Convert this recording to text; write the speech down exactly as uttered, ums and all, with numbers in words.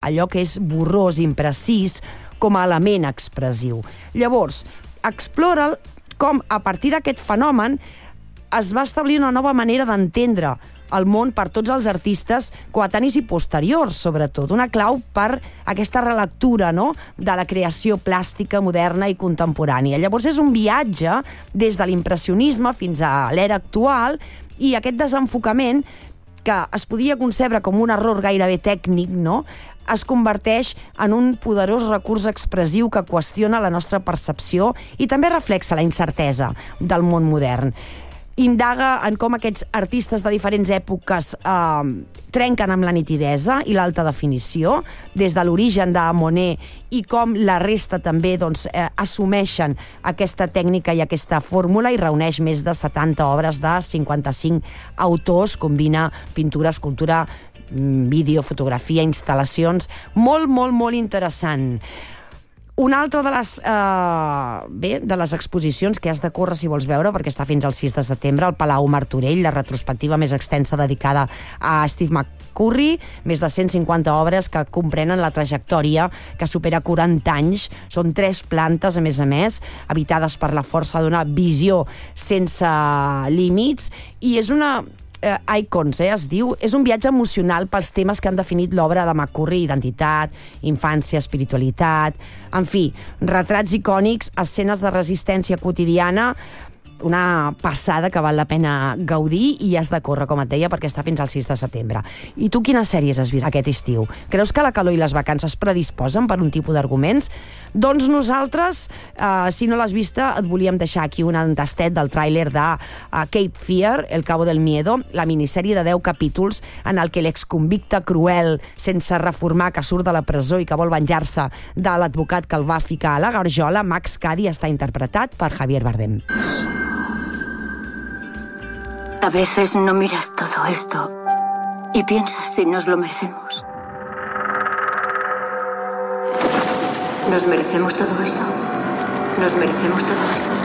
allò que és borrós, imprecís, com a element expressiu. Llavors, explora com, a partir d'aquest fenomen, es va establir una nova manera d'entendre el món per tots els artistes coetanis i posteriors, sobretot. Una clau per aquesta relectura, no?, de la creació plàstica moderna i contemporània. Llavors és un viatge des de l'impressionisme fins a l'era actual, i aquest desenfocament, que es podia concebre com un error gairebé tècnic, no?, es converteix en un poderós recurs expressiu que qüestiona la nostra percepció i també reflexa la incertesa del món modern. Indaga en com aquests artistes de diferents èpoques eh, trenquen amb la nitidesa i l'alta definició, des de l'origen de Monet, i com la resta també doncs, eh, assumeixen aquesta tècnica i aquesta fórmula, i reuneix més de setanta obres de cinquanta-cinc autors, combina pintura, escultura, vídeo, fotografia, instal·lacions, molt, molt, molt interessant. Una altra de les, eh, bé, de les exposicions que has de córrer si vols veure, perquè està fins al sis de setembre, al Palau Martorell, la retrospectiva més extensa dedicada a Steve McCurry, més de cent cinquanta obres que comprenen la trajectòria que supera quaranta anys. Són tres plantes, a més a més, habitades per la força d'una visió sense límits, i és una... Eh, Icons, eh, es diu, és un viatge emocional pels temes que han definit l'obra de McCurry: identitat, infància, espiritualitat, en fi, retrats icònics, escenes de resistència quotidiana, una passada que val la pena gaudir, i has de córrer, com et deia, perquè està fins al sis de setembre. I tu quines sèries has vist aquest estiu? Creus que la calor i les vacances predisposen per un tipus d'arguments? Doncs nosaltres, eh, si no l'has vista, et volíem deixar aquí un tastet del tràiler de uh, Cape Fear, El Cabo del Miedo, la minissèrie de deu capítols en el que l'exconvicte cruel, sense reformar, que surt de la presó i que vol venjar-se de l'advocat que el va ficar a la garjola, Max Cady, està interpretat per Javier Bardem. A veces no miras todo esto y piensas si nos lo merecemos. ¿Nos merecemos todo esto? ¿Nos merecemos todo esto?